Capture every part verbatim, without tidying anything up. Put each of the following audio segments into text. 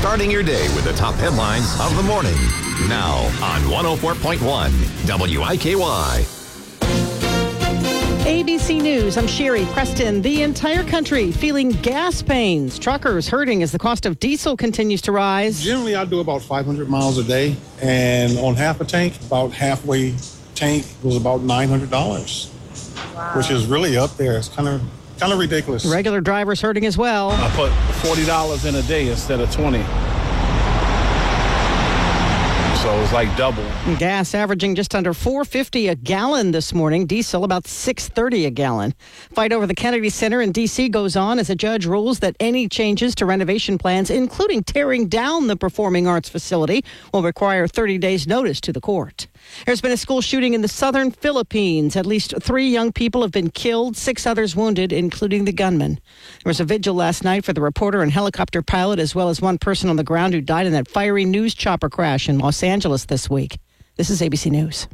Starting your day with the top headlines of the morning. Now on one oh four point one W I K Y. A B C News, I'm Sherry Preston. The entire country feeling gas pains. Truckers hurting as the cost of diesel continues to rise. Generally, I do about five hundred miles a day, and on half a tank, about halfway tank was about nine hundred dollars, wow. Which is really up there. It's kind of kind of ridiculous. Regular drivers hurting as well. I put forty dollars in a day instead of twenty. So it's like double. Gas averaging just under four fifty a gallon this morning. Diesel about six thirty a gallon. Fight over the Kennedy Center in D C goes on as a judge rules that any changes to renovation plans, including tearing down the performing arts facility, will require thirty days notice to the court. There's been a school shooting in the southern Philippines. At least three young people have been killed, six others wounded, including the gunman. There was a vigil last night for the reporter and helicopter pilot, as well as one person on the ground who died in that fiery news chopper crash in Los Angeles this week. This is A B C News.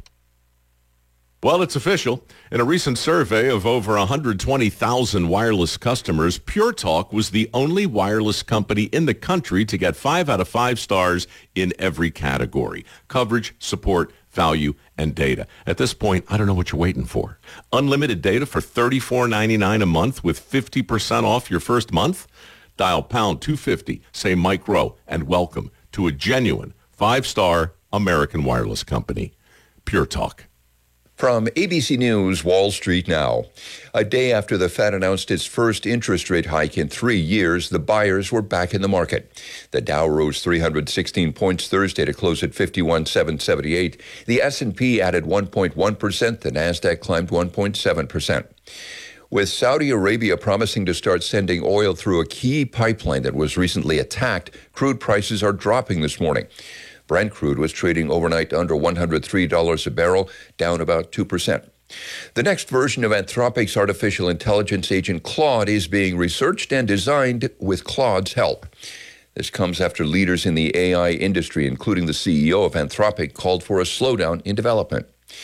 Well, it's official. In a recent survey of over one hundred twenty thousand wireless customers, Pure Talk was the only wireless company in the country to get five out of five stars in every category: coverage, support, value, and data. At this point, I don't know what you're waiting for. Unlimited data for thirty-four ninety-nine a month with fifty percent off your first month? Dial pound two fifty, say Mike Rowe, and welcome to a genuine five-star American wireless company. Pure Talk. From A B C News, Wall Street Now. A day after the Fed announced its first interest rate hike in three years, the buyers were back in the market. The Dow rose three hundred sixteen points Thursday to close at fifty-one thousand seven hundred seventy-eight. The S and P added one point one percent. The Nasdaq climbed one point seven percent. With Saudi Arabia promising to start sending oil through a key pipeline that was recently attacked, crude prices are dropping this morning. Brent crude was trading overnight under one hundred three dollars a barrel, down about two percent. The next version of Anthropic's artificial intelligence agent Claude is being researched and designed with Claude's help. This comes after leaders in the A I industry, including the C E O of Anthropic, called for a slowdown in development.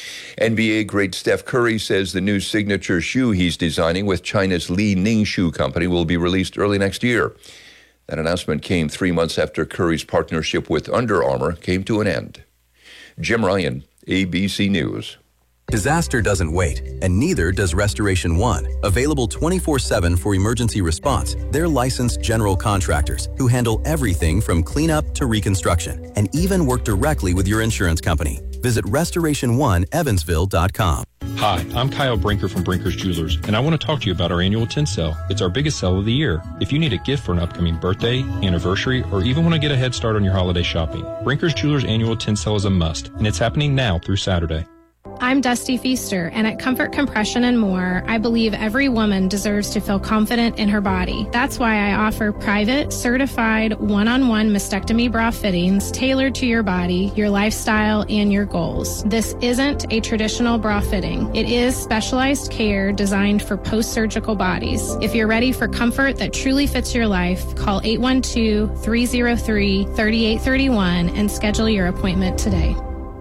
N B A great Steph Curry says the new signature shoe he's designing with China's Li Ning Shoe Company will be released early next year. That announcement came three months after Curry's partnership with Under Armour came to an end. Jim Ryan, A B C News. Disaster doesn't wait, and neither does Restoration One. Available twenty-four seven for emergency response. They're licensed general contractors who handle everything from cleanup to reconstruction and even work directly with your insurance company. Visit restoration one evansville dot com. Hi, I'm Kyle Brinker from Brinker's Jewelers, and I want to talk to you about our annual tin sale. It's our biggest sale of the year. If you need a gift for an upcoming birthday, anniversary, or even want to get a head start on your holiday shopping, Brinker's Jewelers annual tin sale is a must, and it's happening now through Saturday. I'm Dusty Feaster, and at Comfort Compression and More, I believe every woman deserves to feel confident in her body. That's why I offer private, certified, one-on-one mastectomy bra fittings tailored to your body, your lifestyle, and your goals. This isn't a traditional bra fitting. It is specialized care designed for post-surgical bodies. If you're ready for comfort that truly fits your life, call eight one two, three oh three, three eight three one and schedule your appointment today.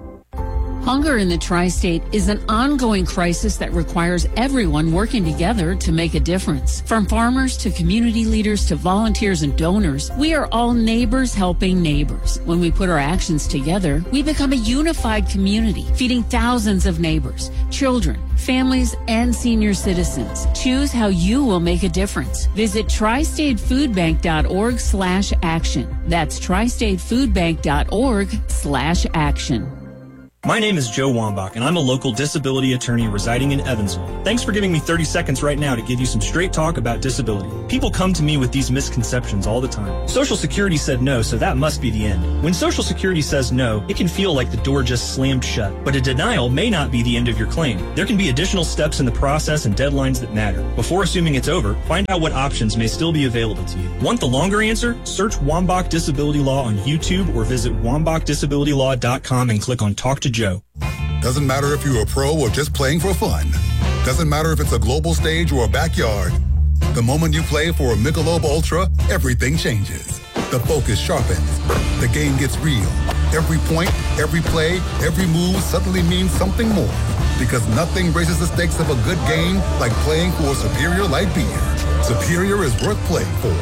Hunger in the tri-state is an ongoing crisis that requires everyone working together to make a difference. From farmers to community leaders to volunteers and donors, we are all neighbors helping neighbors. When we put our actions together, we become a unified community, feeding thousands of neighbors, children, families, and senior citizens. Choose how you will make a difference. Visit tristatefoodbank.org slash action. That's tristatefoodbank.org slash action. My name is Joe Wambach, and I'm a local disability attorney residing in Evansville. Thanks for giving me thirty seconds right now to give you some straight talk about disability. People come to me with these misconceptions all the time. Social Security said no, so that must be the end. When Social Security says no, it can feel like the door just slammed shut. But a denial may not be the end of your claim. There can be additional steps in the process and deadlines that matter. Before assuming it's over, find out what options may still be available to you. Want the longer answer? Search Wambach Disability Law on YouTube or visit wambach disability law dot com and click on Talk to Joe. Doesn't matter if you're a pro or just playing for fun. Doesn't matter if it's a global stage or a backyard. The moment you play for a Michelob Ultra, everything changes. The focus sharpens. The game gets real. Every point, every play, every move suddenly means something more. Because nothing raises the stakes of a good game like playing for a Superior Light Beer. Superior is worth playing for.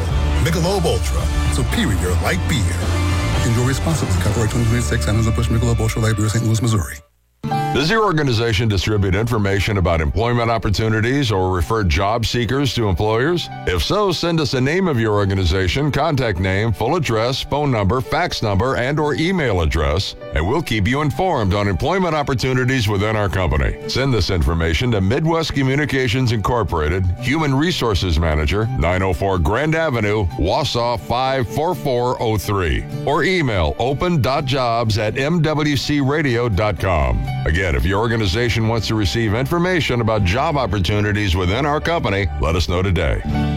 Michelob Ultra, superior light beer. Enjoy responsibly. Copyright twenty twenty-six, Anheuser-Busch Michelob Ultra Light Beer, Saint Louis, Missouri. Does your organization distribute information about employment opportunities or refer job seekers to employers? If so, send us a name of your organization, contact name, full address, phone number, fax number, and or email address, and we'll keep you informed on employment opportunities within our company. Send this information to Midwest Communications Incorporated, Human Resources Manager, nine oh four Grand Avenue, Wausau five four four oh three, or email open.jobs at m w c radio dot com. Again, if your organization wants to receive information about job opportunities within our company, let us know today.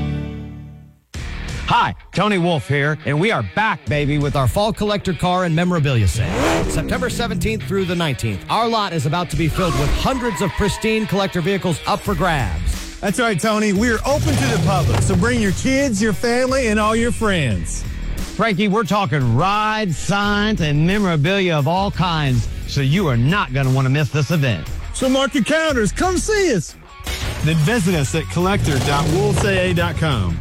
Hi, Tony Wolf here, and we are back, baby, with our fall collector car and memorabilia sale. September seventeenth through the nineteenth, our lot is about to be filled with hundreds of pristine collector vehicles up for grabs. That's right, Tony. We're open to the public, so bring your kids, your family, and all your friends. Frankie, we're talking rides, signs, and memorabilia of all kinds, so you are not going to want to miss this event. So mark your calendars. Come see us. Then visit us at collector dot wolf a a dot com.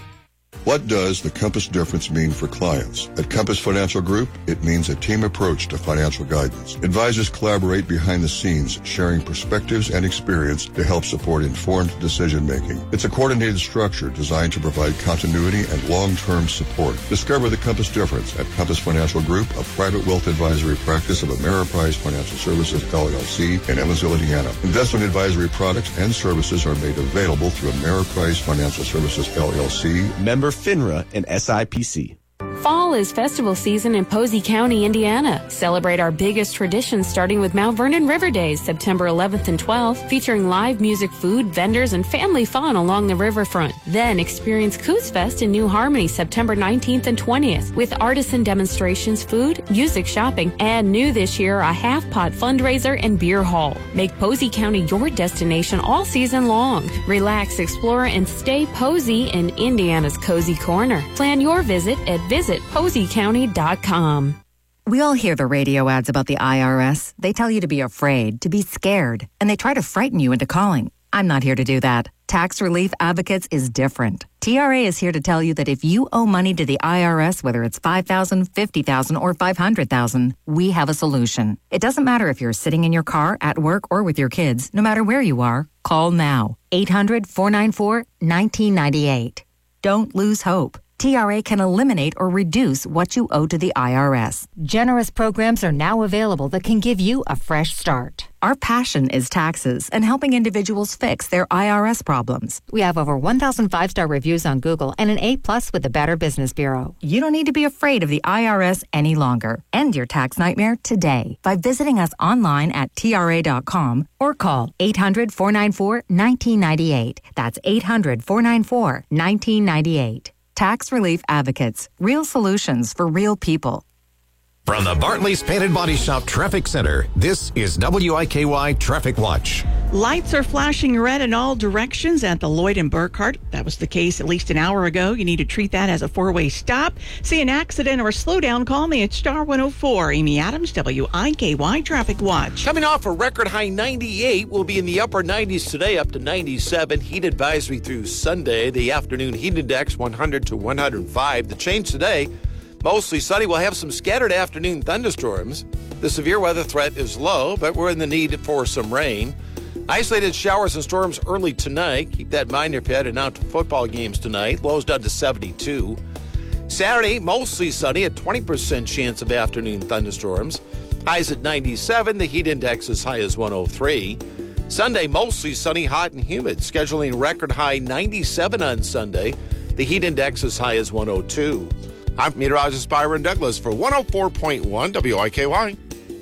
What does the Compass difference mean for clients? At Compass Financial Group, it means a team approach to financial guidance. Advisors collaborate behind the scenes, sharing perspectives and experience to help support informed decision-making. It's a coordinated structure designed to provide continuity and long-term support. Discover the Compass difference at Compass Financial Group, a private wealth advisory practice of Ameriprise Financial Services, L L C, in Evansville, Indiana. Investment advisory products and services are made available through Ameriprise Financial Services, L L C, member FINRA and S I P C. Fall is festival season in Posey County, Indiana. Celebrate our biggest traditions starting with Mount Vernon River Days, September eleventh and twelfth, featuring live music, food, vendors, and family fun along the riverfront. Then experience Coos Fest in New Harmony, September nineteenth and twentieth, with artisan demonstrations, food, music, shopping, and new this year, a half-pot fundraiser and beer hall. Make Posey County your destination all season long. Relax, explore, and stay Posey in Indiana's cozy corner. Plan your visit at visit posey county dot com. We all hear the radio ads about the I R S. They tell you to be afraid, to be scared, and they try to frighten you into calling. I'm not here to do that. Tax Relief Advocates is different. T R A is here to tell you that if you owe money to the I R S, whether it's five thousand dollars, fifty thousand dollars, or five hundred thousand dollars, we have a solution. It doesn't matter if you're sitting in your car, at work, or with your kids. No matter where you are, call now. eight hundred, four nine four, one nine nine eight. Don't lose hope. T R A can eliminate or reduce what you owe to the I R S. Generous programs are now available that can give you a fresh start. Our passion is taxes and helping individuals fix their I R S problems. We have over one thousand five-star reviews on Google and an A plus with the Better Business Bureau. You don't need to be afraid of the I R S any longer. End your tax nightmare today by visiting us online at T R A dot com or call eight hundred, four nine four, one nine nine eight. That's eight hundred, four nine four, one nine nine eight. Tax Relief Advocates. Real solutions for real people. From the Bartley's Painted Body Shop Traffic Center, this is W I K Y Traffic Watch. Lights are flashing red in all directions at the Lloyd and Burkhart. That was the case at least an hour ago. You need to treat that as a four-way stop. See an accident or a slowdown, call me at Star one oh four. Amy Adams, W I K Y Traffic Watch. Coming off a record high ninety-eight, we'll be in the upper nineties today, up to ninety-seven. Heat advisory through Sunday. The afternoon heat index one hundred to one hundred five. The change today, mostly sunny. We'll have some scattered afternoon thunderstorms. The severe weather threat is low, but we're in the need for some rain. Isolated showers and storms early tonight. Keep that in mind if you're heading out to football games tonight. Lows down to seventy-two. Saturday, mostly sunny, a twenty percent chance of afternoon thunderstorms. Highs at ninety-seven. The heat index is high as one oh three. Sunday, mostly sunny, hot, and humid. Scheduling record high ninety-seven on Sunday. The heat index is high as one oh two. I'm meteorologist Byron Douglas for one oh four point one W I K Y.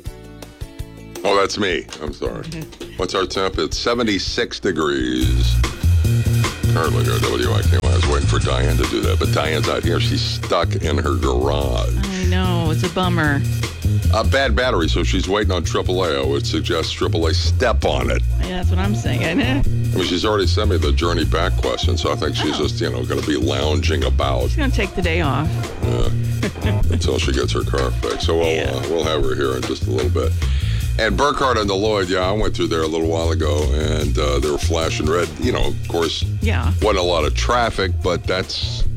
Oh, that's me. I'm sorry. What's our temp? It's seventy-six degrees. Currently here at W I K Y. I was waiting for Diane to do that, but Diane's out here. She's stuck in her garage. I know. It's a bummer. A bad battery, so she's waiting on triple A. I would suggest triple A step on it. Yeah, that's what I'm saying. I mean, she's already sent me the journey back question, so I think she's oh. just, you know, going to be lounging about. She's going to take the day off. Yeah, until she gets her car fixed. So we'll, yeah. uh, we'll have her here in just a little bit. And Burkhart and the Lloyd, yeah, I went through there a little while ago, and uh, they were flashing red. You know, of course, yeah. wasn't a lot of traffic, but that's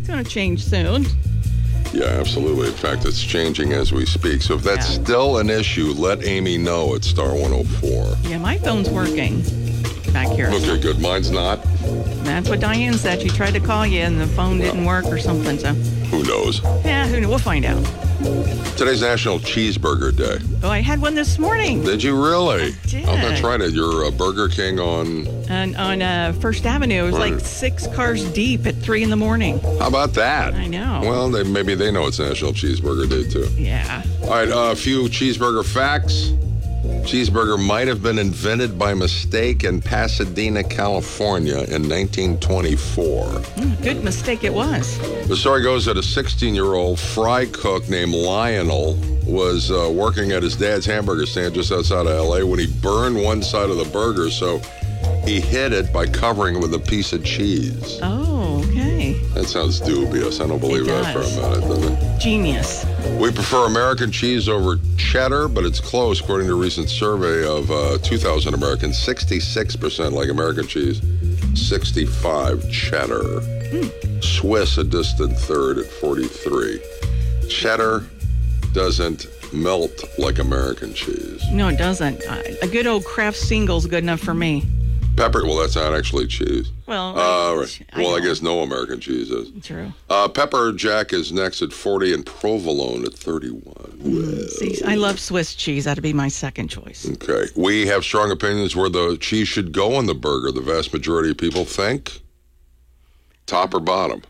It's going to change soon. Yeah, absolutely. In fact, it's changing as we speak. So if that's yeah. still an issue, let Amy know at Star one oh four. Yeah, my phone's working back here. Okay, good. Mine's not. That's what Diane said. She tried to call you and the phone well, didn't work or something. So who knows? Yeah, who knows? We'll find out. Today's National Cheeseburger Day. Oh, I had one this morning. Did you really? I did. Oh, that's right. At your uh, Burger King on... On, on uh, First Avenue. It was right. like six cars deep at three in the morning. How about that? I know. Well, they, maybe they know it's National Cheeseburger Day, too. Yeah. All right, uh, a few cheeseburger facts. Cheeseburger might have been invented by mistake in Pasadena, California in nineteen twenty-four. Mm, good mistake it was. The story goes that a sixteen-year-old fry cook named Lionel was uh, working at his dad's hamburger stand just outside of L A when he burned one side of the burger, so he hid it by covering it with a piece of cheese. Oh, okay. That sounds dubious. I don't believe that for a minute, does it? Genius. We prefer American cheese over cheddar, but it's close. According to a recent survey of uh, two thousand Americans, sixty-six percent like American cheese, sixty-five cheddar. Mm. Swiss a distant third at forty-three. Cheddar doesn't melt like American cheese. No, it doesn't. Uh, a good old Kraft single's good enough for me. Pepper, well, that's not actually cheese. Well, uh, right. I well, I guess no American cheese is. True. Uh, Pepper Jack is next at forty and provolone at thirty-one. Mm, see, I love Swiss cheese. That'd be my second choice. Okay. We have strong opinions where the cheese should go on the burger. The vast majority of people think top or bottom.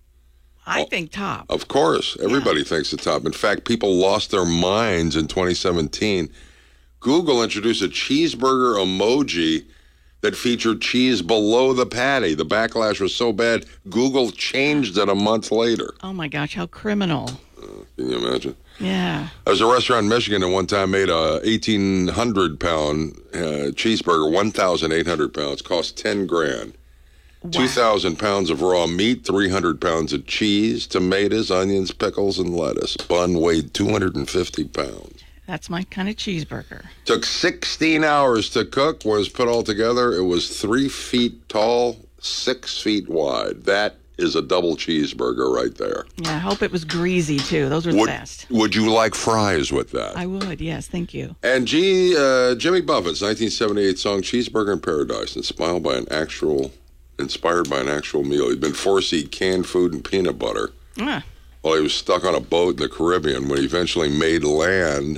I well, think top. Of course. Everybody yeah. thinks the top. In fact, people lost their minds in twenty seventeen. Google introduced a cheeseburger emoji that featured cheese below the patty. The backlash was so bad, Google changed it a month later. Oh, my gosh, how criminal. Uh, can you imagine? Yeah. There's a restaurant in Michigan that one time made a eighteen hundred pound uh, cheeseburger, one thousand eight hundred pounds, cost ten grand. Wow. two thousand pounds of raw meat, three hundred pounds of cheese, tomatoes, onions, pickles, and lettuce. Bun weighed two hundred fifty pounds. That's my kind of cheeseburger. Took sixteen hours to cook. When it was put all together, it was three feet tall, six feet wide. That is a double cheeseburger right there. Yeah, I hope it was greasy, too. Those are would, the best. Would you like fries with that? I would, yes. Thank you. And G, uh, Jimmy Buffett's nineteen seventy-eight song, Cheeseburger in Paradise, inspired by an actual, inspired by an actual meal. He'd been forced to eat canned food and peanut butter ah. while he was stuck on a boat in the Caribbean. When he eventually made land,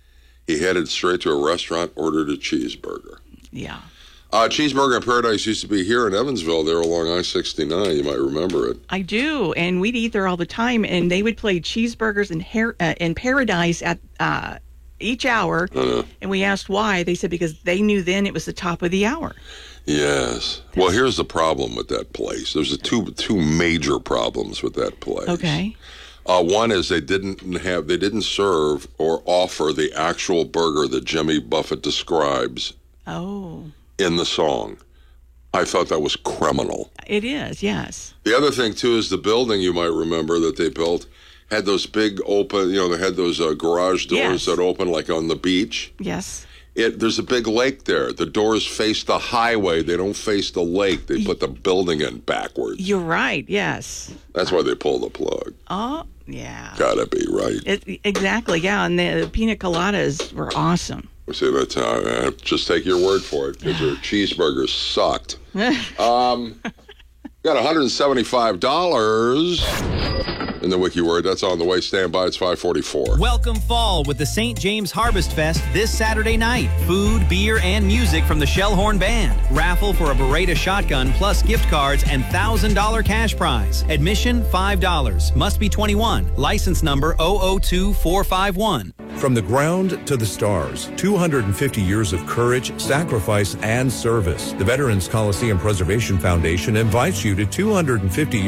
he headed straight to a restaurant, ordered a cheeseburger. Yeah. Uh, Cheeseburger in Paradise used to be here in Evansville, there along I sixty-nine. You might remember it. I do, and we'd eat there all the time, and they would play Cheeseburgers in, Her- uh, in Paradise at uh, each hour, uh, and we asked why. They said because they knew then it was the top of the hour. Yes. That's... Well, here's the problem with that place. There's a two two major problems with that place. Okay. Uh, one is they didn't have, they didn't serve or offer the actual burger that Jimmy Buffett describes oh. in the song. I thought that was criminal. It is, yes. The other thing, too, is the building, you might remember, that they built had those big open, you know, they had those uh, garage doors yes. that open like on the beach. Yes. It, there's a big lake there. The doors face the highway. They don't face the lake. They put the building in backwards. You're right, yes. That's why they pulled the plug. Oh, yeah. Gotta be, right? It, exactly, yeah. And the pina coladas were awesome. We say that's how, uh, just take your word for it, because their cheeseburgers sucked. um, got one hundred seventy-five dollars in the wiki word. That's on the way. Stand by. It's five forty-four. Welcome fall with the Saint James Harvest Fest this Saturday night. Food, beer, and music from the Shellhorn Band. Raffle for a Beretta shotgun plus gift cards and one thousand dollars cash prize. Admission five dollars. Must be twenty-one. License number zero zero two four five one. From the ground to the stars, two hundred fifty years of courage, sacrifice, and service. The Veterans Coliseum Preservation Foundation invites you to two hundred fifty years